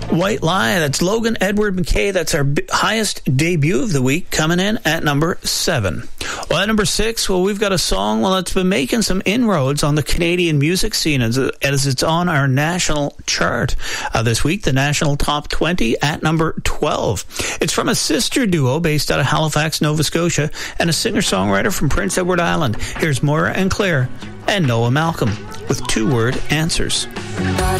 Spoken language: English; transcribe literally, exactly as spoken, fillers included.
White Lie, that's Logan Edward McKay. That's our b- highest debut of the week, coming in at number seven. Well, at number six, well, we've got a song, well, that's been making some inroads on the Canadian music scene as, as it's on our national chart. Uh, this week, the national top twenty at number twelve. It's from a sister duo based out of Halifax, Nova Scotia, and a singer-songwriter from Prince Edward Island. Here's Moira and Claire and Noah Malcolm with two-word answers.